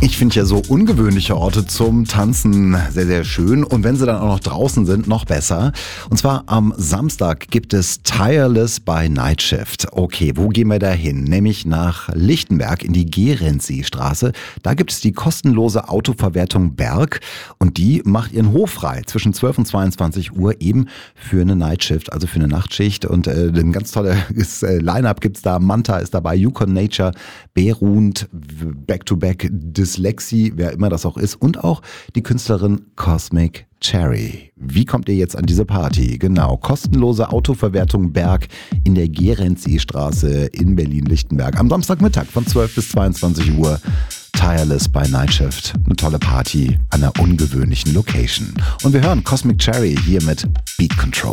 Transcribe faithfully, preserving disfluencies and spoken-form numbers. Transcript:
Ich finde ja so ungewöhnliche Orte zum Tanzen sehr, sehr schön. Und wenn sie dann auch noch draußen sind, noch besser. Und zwar am Samstag gibt es Tireless by Night Shift. Okay, wo gehen wir da hin? Nämlich nach Lichtenberg in die Gerenzi-Straße. Da gibt es die kostenlose Autoverwertung Berg. Und die macht ihren Hof frei zwischen zwölf und zweiundzwanzig Uhr eben für eine Night Shift, also für eine Nachtschicht. Und äh, ein ganz tolles äh, Line-Up gibt es da. Manta ist dabei, Yukon Nature, Berund, Back-to-Back, Dyslexie, wer immer das auch ist, und auch die Künstlerin Cosmic Cherry. Wie kommt ihr jetzt an diese Party? Genau, kostenlose Autoverwertung Berg in der Gerenzi-Straße in Berlin-Lichtenberg. Am Samstagmittag von zwölf bis zweiundzwanzig Uhr. Tireless by Night Shift. Eine tolle Party an einer ungewöhnlichen Location. Und wir hören Cosmic Cherry hier mit Beat Control.